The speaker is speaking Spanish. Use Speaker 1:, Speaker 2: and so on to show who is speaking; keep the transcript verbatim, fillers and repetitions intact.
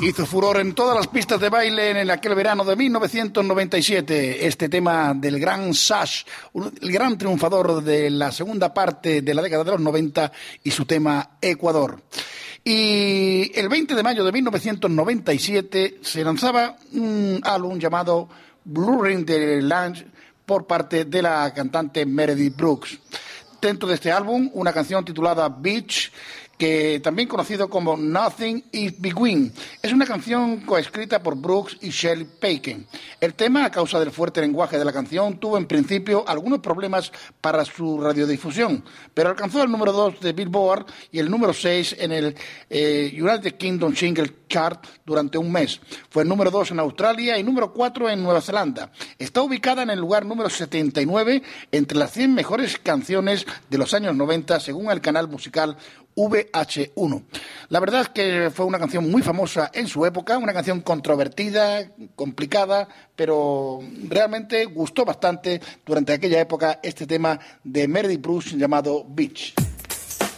Speaker 1: Hizo furor en todas las pistas de baile en aquel verano de mil novecientos noventa y siete. Este tema del gran Sash, el gran triunfador de la segunda parte de la década de los noventa, y su tema Ecuador. Y el veinte de mayo de mil novecientos noventa y siete se lanzaba un álbum llamado Blue Ring the Lounge por parte de la cantante Meredith Brooks. Dentro de este álbum, una canción titulada Beach, que también conocido como Nothing Is Between. Es una canción coescrita por Brooks y Shelley Peiken. El tema, a causa del fuerte lenguaje de la canción, tuvo en principio algunos problemas para su radiodifusión, pero alcanzó el número dos de Billboard y el número seis en el eh, United Kingdom Single Chart durante un mes. Fue el número dos en Australia y número cuatro en Nueva Zelanda. Está ubicada en el lugar número setenta y nueve entre las cien mejores canciones de los años noventa, según el canal musical V H uno. La verdad es que fue una canción muy famosa en su época, una canción controvertida, complicada, pero realmente gustó bastante durante aquella época este tema de Meredith Brooks llamado Beach.